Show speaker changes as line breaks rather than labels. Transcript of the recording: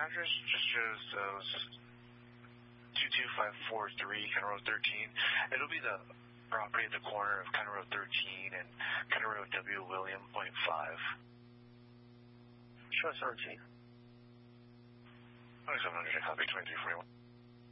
address just shows those 22543 County Road 13. It'll be the property at the corner of County Road 13 and County Road W. William .5.
Sure, sir, Chief.
2700, copy 2341.